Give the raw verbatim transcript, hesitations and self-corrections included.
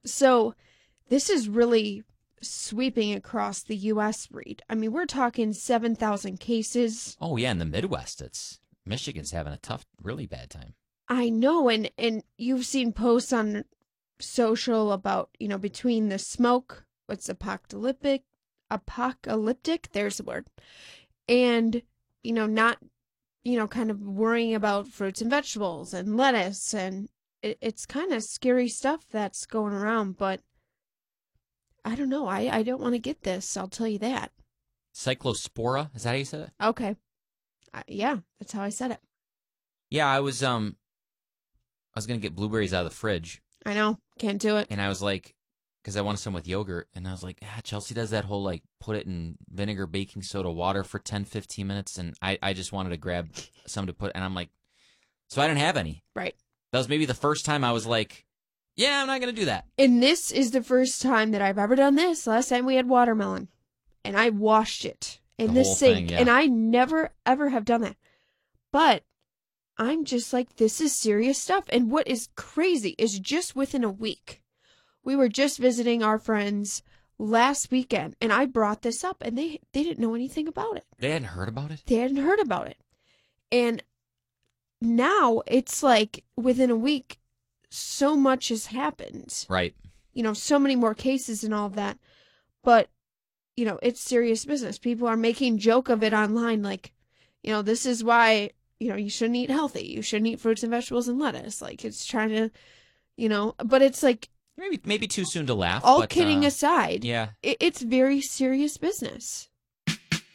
So this is really sweeping across the U S, Reed. I mean, we're talking seven thousand cases. Oh, yeah, in the Midwest, it's Michigan's having a tough, really bad time. I know, and, and you've seen posts on social about, you know, between the smoke, what's apocalyptic, apocalyptic, there's the word, and, you know, not, you know, kind of worrying about fruits and vegetables and lettuce, and it, it's kind of scary stuff that's going around, but I don't know. I, I don't want to get this. I'll tell you that. Cyclospora, is that how you said it? Okay. Uh, yeah, that's how I said it. Yeah, I was, um, I was going to get blueberries out of the fridge. I know. Can't do it. And I was like, because I wanted some with yogurt, and I was like, ah, Chelsea does that whole, like, put it in vinegar, baking soda, water for ten, fifteen minutes, and I, I just wanted to grab some to put, and I'm like, so I didn't have any. Right. That was maybe the first time I was like, yeah, I'm not going to do that. And this is the first time that I've ever done this. Last time we had watermelon, and I washed it in the, The the whole sink, thing, yeah. and I never, ever have done that. But I'm just like, this is serious stuff. And what is crazy is just within a week, we were just visiting our friends last weekend, and I brought this up, and they, they didn't know anything about it. They hadn't heard about it? They hadn't heard about it. And now it's like within a week, so much has happened. Right. You know, so many more cases and all of that. But, you know, it's serious business. People are making joke of it online. Like, you know, this is why, you know, you shouldn't eat healthy. You shouldn't eat fruits and vegetables and lettuce. Like, it's trying to, you know, but it's like. Maybe maybe too soon to laugh. All but, kidding uh, aside. Yeah. It, it's very serious business.